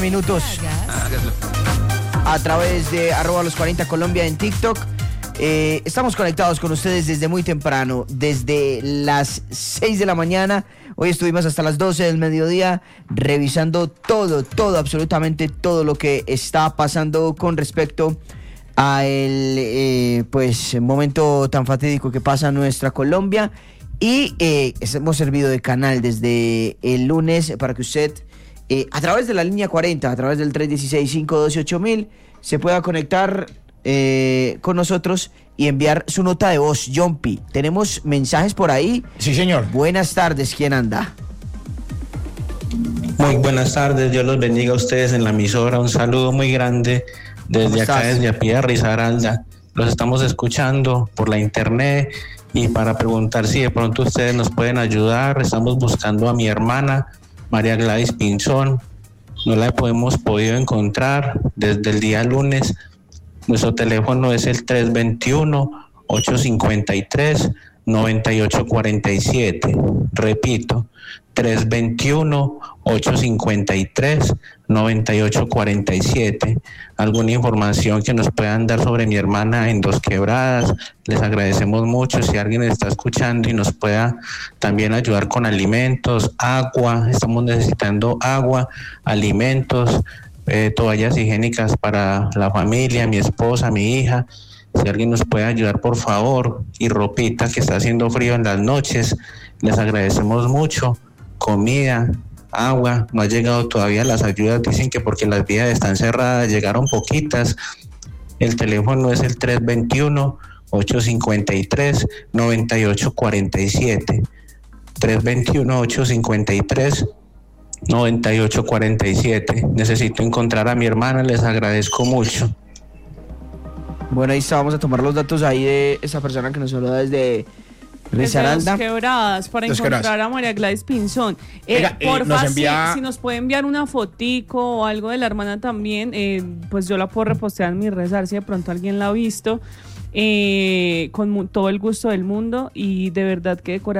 minutos a través de @los40Colombia en TikTok. Estamos conectados con ustedes desde muy temprano, desde las 6 de la mañana. Hoy estuvimos hasta las 12 del mediodía revisando todo, absolutamente todo lo que está pasando con respecto a el momento tan fatídico que pasa en nuestra Colombia. Y hemos servido de canal desde el lunes para que usted, a través de la línea 40, a través del 316-512-8000, se pueda conectar con nosotros y enviar su nota de voz. Jumpy, tenemos mensajes por ahí. Sí, señor. Buenas tardes, ¿quién anda? Muy buenas tardes, Dios los bendiga a ustedes en la emisora. Un saludo muy grande desde acá, desde Apía Risaralda. Los estamos escuchando por la internet y para preguntar si de pronto ustedes nos pueden ayudar. Estamos buscando a mi hermana María Gladys Pinzón. No la hemos podido encontrar desde el día lunes. Nuestro teléfono es el 321-853-9847. Repito, 321-853-9847. Alguna información que nos puedan dar sobre mi hermana en Dos Quebradas, les agradecemos mucho. Si alguien está escuchando y nos pueda también ayudar con alimentos, agua, estamos necesitando agua, alimentos, toallas higiénicas para la familia, mi esposa, mi hija. Si alguien nos puede ayudar, por favor, y ropita, que está haciendo frío en las noches, les agradecemos mucho. Comida, agua, no ha llegado todavía las ayudas, dicen que porque las vías están cerradas, llegaron poquitas. El teléfono es el 321-853-9847. 321-853-9847. Necesito encontrar a mi hermana, les agradezco mucho. Bueno, ahí está, vamos a tomar los datos ahí de esa persona que nos saluda desde Risaralda. Dos Quebradas, para encontrar a María Gladys Pinzón. Porfa, si nos puede enviar una fotico o algo de la hermana también, pues yo la puedo repostear en mis redes, si de pronto alguien la ha visto, con todo el gusto del mundo, y de verdad que de corazón